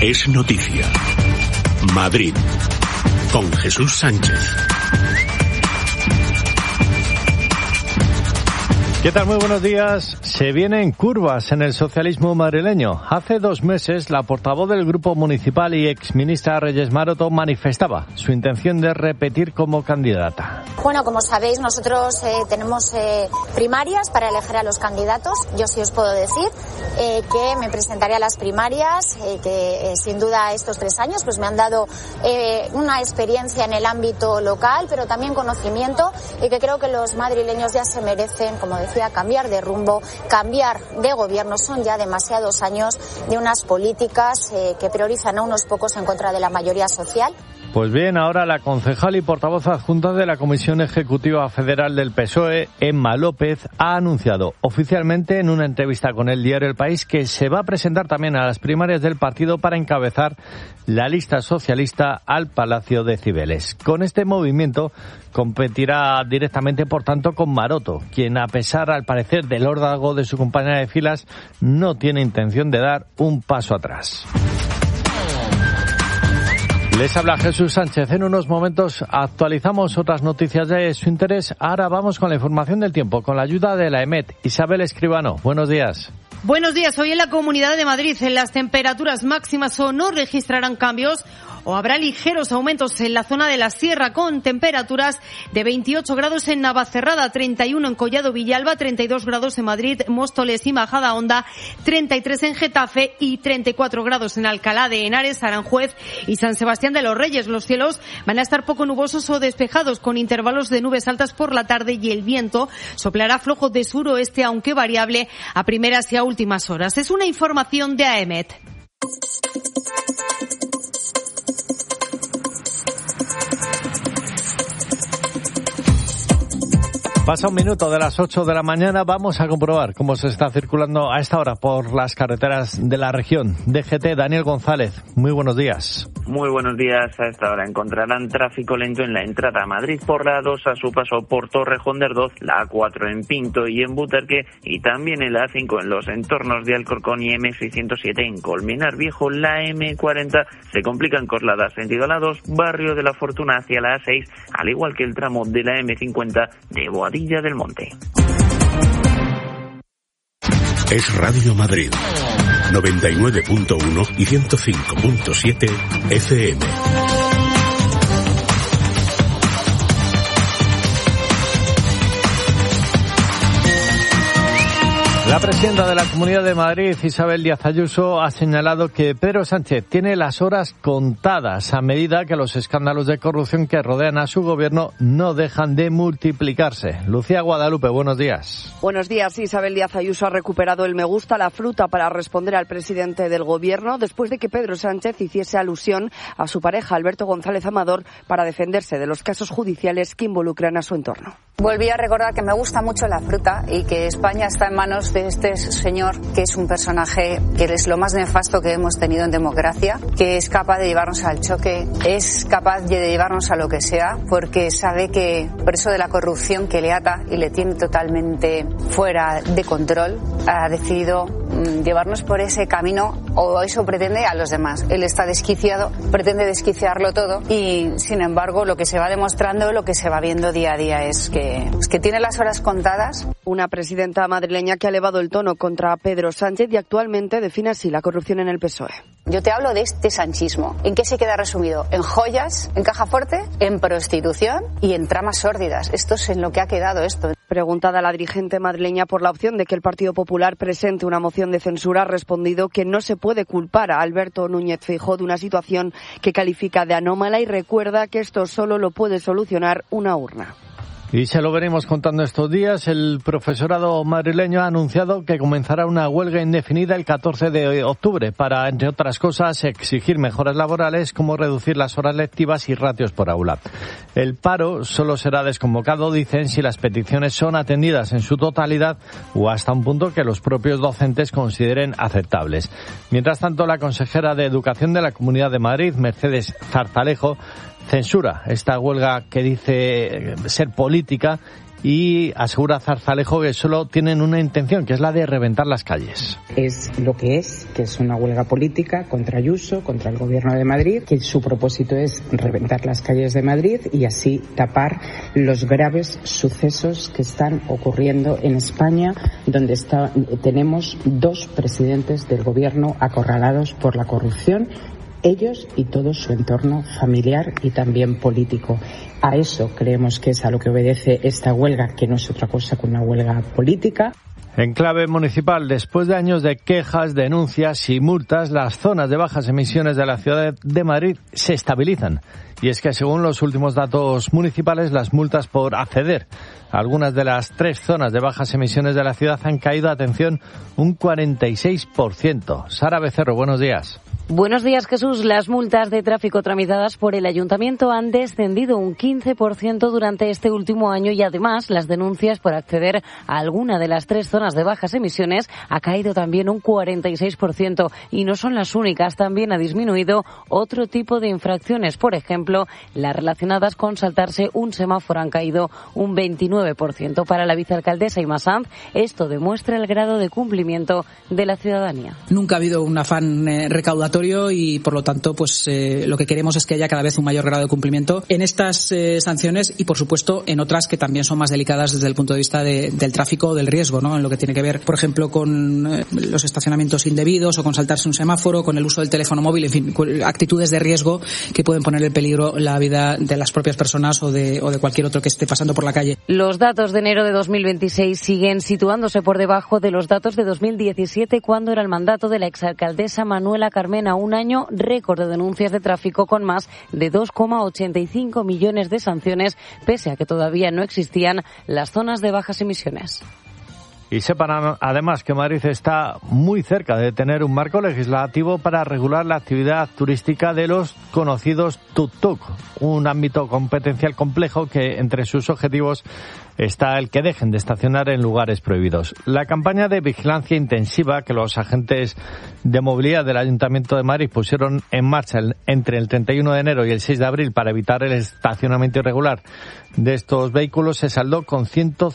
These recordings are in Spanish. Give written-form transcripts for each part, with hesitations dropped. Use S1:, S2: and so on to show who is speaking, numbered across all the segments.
S1: Es noticia. Madrid, con Jesús Sánchez.
S2: ¿Qué tal? Muy buenos días. Se vienen curvas en el socialismo madrileño. Hace 2 meses, la portavoz del Grupo Municipal y exministra Reyes Maroto manifestaba su intención de repetir como candidata.
S3: Bueno, como sabéis, nosotros tenemos primarias para elegir a los candidatos. Yo sí os puedo decir que me presentaré a las primarias, que sin duda estos 3 años pues me han dado una experiencia en el ámbito local, pero también conocimiento, y que creo que los madrileños ya se merecen, como decía, cambiar de rumbo, cambiar de gobierno. Son ya demasiados años de unas políticas que priorizan a unos pocos en contra de la mayoría social.
S2: Pues bien, ahora la concejal y portavoz adjunta de la Comisión Ejecutiva Federal del PSOE, Emma López, ha anunciado oficialmente en una entrevista con el diario El País que se va a presentar también a las primarias del partido para encabezar la lista socialista al Palacio de Cibeles. Con este movimiento competirá directamente, por tanto, con Maroto, quien, a pesar, al parecer, del órdago de su compañera de filas, no tiene intención de dar un paso atrás. Les habla Jesús Sánchez. En unos momentos actualizamos otras noticias de su interés. Ahora vamos con la información del tiempo, con la ayuda de la EMET. Isabel Escribano, buenos días.
S4: Buenos días. Hoy en la Comunidad de Madrid las temperaturas máximas o no registrarán cambios o habrá ligeros aumentos en la zona de la Sierra, con temperaturas de 28 grados en Navacerrada, 31 en Collado Villalba, 32 grados en Madrid, Móstoles y Majadahonda, 33 en Getafe y 34 grados en Alcalá de Henares, Aranjuez y San Sebastián de los Reyes. Los cielos van a estar poco nubosos o despejados, con intervalos de nubes altas por la tarde, y el viento soplará flojo de suroeste, aunque variable a primeras y a últimas horas. Es una información de AEMET.
S2: Pasa 1 minuto de las 8 de la mañana. Vamos a comprobar cómo se está circulando a esta hora por las carreteras de la región. DGT, Daniel González, muy buenos días.
S5: Muy buenos días. A esta hora encontrarán tráfico lento en la entrada a Madrid por la A2 a su paso por Torrejón de Ardoz, la A4 en Pinto y en Butarque, y también en la A5 en los entornos de Alcorcón y M607 en Colmenar Viejo. La M40 se complica en Coslada, sentido a la A2, Barrio de la Fortuna hacia la A6, al igual que el tramo de la M50 de Boadilla del Monte.
S1: Es Radio Madrid, 99.1 y 105.7 FM.
S2: La presidenta de la Comunidad de Madrid, Isabel Díaz Ayuso, ha señalado que Pedro Sánchez tiene las horas contadas a medida que los escándalos de corrupción que rodean a su gobierno no dejan de multiplicarse. Lucía Guadalupe, buenos días.
S6: Buenos días. Isabel Díaz Ayuso ha recuperado el me gusta la fruta para responder al presidente del gobierno después de que Pedro Sánchez hiciese alusión a su pareja, Alberto González Amador, para defenderse de los casos judiciales que involucran a su entorno.
S7: Volví a recordar que me gusta mucho la fruta y que España está en manos de este señor, que es un personaje que es lo más nefasto que hemos tenido en democracia, que es capaz de llevarnos al choque, es capaz de llevarnos a lo que sea, porque sabe que preso de la corrupción que le ata y le tiene totalmente fuera de control, ha decidido llevarnos por ese camino, o eso pretende, a los demás. Él está desquiciado, pretende desquiciarlo todo, y sin embargo lo que se va demostrando, lo que se va viendo día a día es que tiene las horas contadas.
S6: Una presidenta madrileña que ha elevado el tono contra Pedro Sánchez y actualmente define así la corrupción en el PSOE.
S7: Yo te hablo de este sanchismo. ¿En qué se queda resumido? En joyas, en caja fuerte, en prostitución y en tramas sórdidas. Esto es en lo que ha quedado esto.
S6: Preguntada a la dirigente madrileña por la opción de que el Partido Popular presente una moción de censura, ha respondido que no se puede culpar a Alberto Núñez Feijóo de una situación que califica de anómala y recuerda que esto solo lo puede solucionar una urna.
S2: Y se lo veremos contando estos días. El profesorado madrileño ha anunciado que comenzará una huelga indefinida el 14 de octubre para, entre otras cosas, exigir mejoras laborales como reducir las horas lectivas y ratios por aula. El paro solo será desconvocado, dicen, si las peticiones son atendidas en su totalidad o hasta un punto que los propios docentes consideren aceptables. Mientras tanto, la consejera de Educación de la Comunidad de Madrid, Mercedes Zarzalejo, censura esta huelga que dice ser política y asegura Zarzalejo que solo tienen una intención, que es la de reventar las calles.
S8: Es lo que es una huelga política contra Ayuso, contra el Gobierno de Madrid, que su propósito es reventar las calles de Madrid y así tapar los graves sucesos que están ocurriendo en España, donde tenemos 2 presidentes del Gobierno acorralados por la corrupción, ellos y todo su entorno familiar y también político. A eso creemos que es a lo que obedece esta huelga, que no es otra cosa que una huelga política.
S2: En clave municipal, después de años de quejas, denuncias y multas, las zonas de bajas emisiones de la ciudad de Madrid se estabilizan. Y es que según los últimos datos municipales, las multas por acceder a algunas de las 3 zonas de bajas emisiones de la ciudad han caído, atención, un 46%. Sara Becerro, buenos días.
S9: Buenos días, Jesús. Las multas de tráfico tramitadas por el Ayuntamiento han descendido un 15% durante este último año y además las denuncias por acceder a alguna de las 3 zonas de bajas emisiones ha caído también un 46% y no son las únicas. También ha disminuido otro tipo de infracciones. Por ejemplo, las relacionadas con saltarse un semáforo han caído un 29%. Para la vicealcaldesa Inma Sanz, esto demuestra el grado de cumplimiento de la ciudadanía.
S10: Nunca ha habido un afán recaudatorio y por lo tanto pues lo que queremos es que haya cada vez un mayor grado de cumplimiento en estas sanciones y por supuesto en otras que también son más delicadas desde el punto de vista del tráfico o del riesgo, ¿no? En lo que tiene que ver, por ejemplo, con los estacionamientos indebidos o con saltarse un semáforo, con el uso del teléfono móvil, en fin, actitudes de riesgo que pueden poner en peligro la vida de las propias personas o de cualquier otro que esté pasando por la calle.
S9: Los datos de enero de 2026 siguen situándose por debajo de los datos de 2017, cuando era el mandato de la exalcaldesa Manuela Carmena. Un año récord de denuncias de tráfico con más de 2,85 millones de sanciones, pese a que todavía no existían las zonas de bajas emisiones.
S2: Y sepan además que Madrid está muy cerca de tener un marco legislativo para regular la actividad turística de los conocidos tuk-tuk, un ámbito competencial complejo que entre sus objetivos está el que dejen de estacionar en lugares prohibidos. La campaña de vigilancia intensiva que los agentes de movilidad del Ayuntamiento de Madrid pusieron en marcha entre el 31 de enero y el 6 de abril para evitar el estacionamiento irregular de estos vehículos se saldó con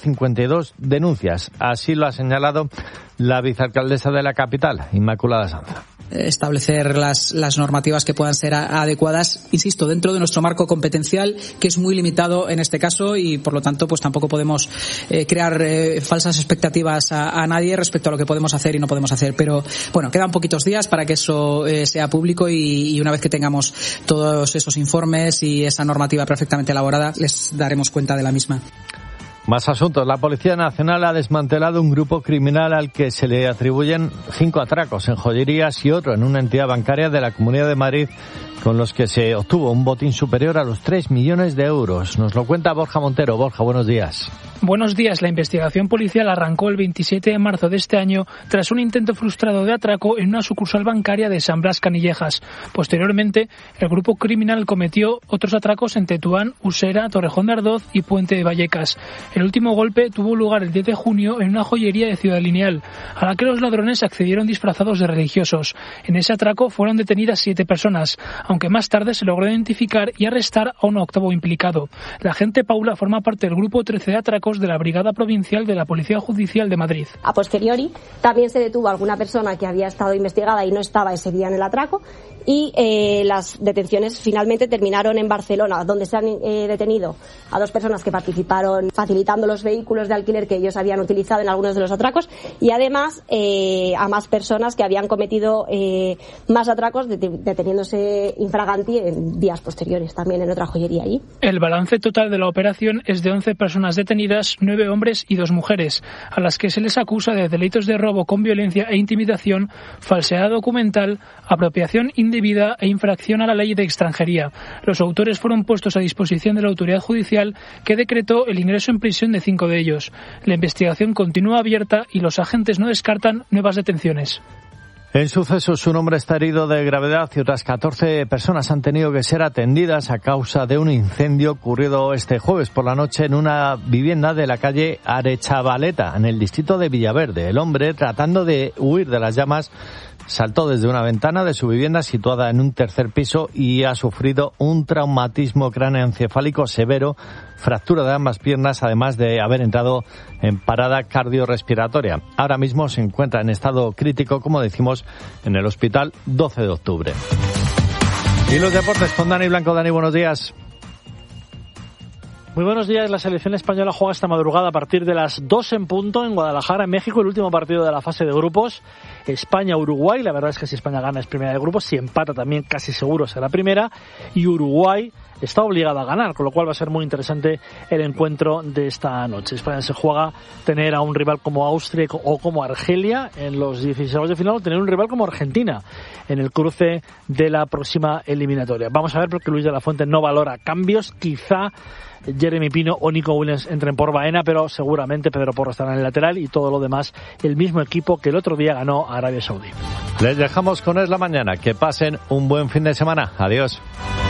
S2: 152 denuncias. Así lo ha señalado la vicealcaldesa de la capital, Inmaculada Sanz.
S10: Establecer las normativas que puedan ser adecuadas, insisto, dentro de nuestro marco competencial, que es muy limitado en este caso y por lo tanto pues tampoco podemos crear falsas expectativas a nadie respecto a lo que podemos hacer y no podemos hacer. Pero bueno, quedan poquitos días para que eso sea público y una vez que tengamos todos esos informes y esa normativa perfectamente elaborada, les daremos cuenta de la misma.
S2: Más asuntos. La Policía Nacional ha desmantelado un grupo criminal al que se le atribuyen 5 atracos en joyerías y otro en una entidad bancaria de la Comunidad de Madrid, con los que se obtuvo un botín superior a los 3 millones de euros. Nos lo cuenta Borja Montero. Borja, buenos días.
S11: Buenos días. La investigación policial arrancó el 27 de marzo de este año tras un intento frustrado de atraco en una sucursal bancaria de San Blas Canillejas. Posteriormente, el grupo criminal cometió otros atracos en Tetuán, Usera, Torrejón de Ardoz y Puente de Vallecas. El último golpe tuvo lugar el 10 de junio en una joyería de Ciudad Lineal, a la que los ladrones accedieron disfrazados de religiosos. En ese atraco fueron detenidas 7 personas, aunque más tarde se logró identificar y arrestar a un octavo implicado. La agente Paula forma parte del grupo 13 de atracos de la Brigada Provincial de la Policía Judicial de Madrid.
S12: A posteriori, también se detuvo a alguna persona que había estado investigada y no estaba ese día en el atraco y las detenciones finalmente terminaron en Barcelona, donde se han detenido a 2 personas que participaron facilitando los vehículos de alquiler que ellos habían utilizado en algunos de los atracos y además a más personas que habían cometido más atracos deteniéndose infraganti en días posteriores, también en otra joyería allí.
S11: El balance total de la operación es de 11 personas detenidas, 9 hombres y 2 mujeres, a las que se les acusa de delitos de robo con violencia e intimidación, falsedad documental, apropiación indebida e infracción a la ley de extranjería. Los autores fueron puestos a disposición de la autoridad judicial, que decretó el ingreso en prisión de 5 de ellos. La investigación continúa abierta y los agentes no descartan nuevas detenciones.
S2: En sucesos, un hombre está herido de gravedad y otras 14 personas han tenido que ser atendidas a causa de un incendio ocurrido este jueves por la noche en una vivienda de la calle Arechavaleta, en el distrito de Villaverde. El hombre, tratando de huir de las llamas, saltó desde una ventana de su vivienda situada en un tercer piso y ha sufrido un traumatismo cráneoencefálico severo, fractura de ambas piernas, además de haber entrado en parada cardiorrespiratoria. Ahora mismo se encuentra en estado crítico, como decimos, en el hospital 12 de octubre. Y los deportes con Dani Blanco. Dani, buenos días.
S11: Muy buenos días. La selección española juega esta madrugada a partir de las 2 en punto en Guadalajara, en México, el último partido de la fase de grupos. España-Uruguay. La verdad es que si España gana es primera de grupos, si empata también casi seguro será primera. Y Uruguay está obligado a ganar, con lo cual va a ser muy interesante el encuentro de esta noche. España se juega tener a un rival como Austria o como Argelia en los 16avos de final, o tener un rival como Argentina en el cruce de la próxima eliminatoria. Vamos a ver, porque Luis de la Fuente no valora cambios. Quizá Jeremy Pino o Nico Williams entren por Baena, pero seguramente Pedro Porro estará en el lateral y todo lo demás el mismo equipo que el otro día ganó a Arabia Saudí.
S2: Les dejamos con Es la Mañana. Que pasen un buen fin de semana. Adiós.